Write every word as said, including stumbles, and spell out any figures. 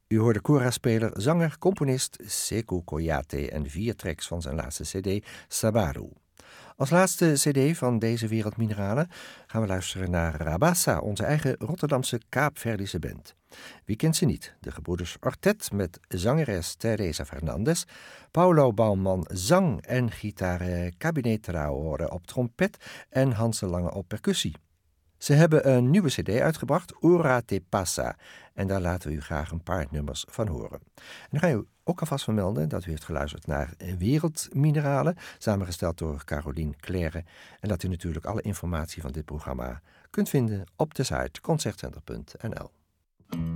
U hoorde Kora-speler, zanger, componist Sekou Koyate en vier tracks van zijn laatste cd Sabaru. Als laatste cd van deze Wereldmineralen gaan we luisteren naar Rabassa, onze eigen Rotterdamse Kaapverdische band. Wie kent ze niet? De gebroeders Ortet met zangeres Teresa Fernandes, Paulo Bouwman zang en gitaar, Cabinet Traore op trompet en Hans de Lange op percussie. Ze hebben een nieuwe cd uitgebracht, Ora Te Passa, en daar laten we u graag een paar nummers van horen. En dan ga je ook alvast vermelden dat u heeft geluisterd naar Wereldmineralen, samengesteld door Caroline Claire, en dat u natuurlijk alle informatie van dit programma kunt vinden op de site concertcenter punt n l.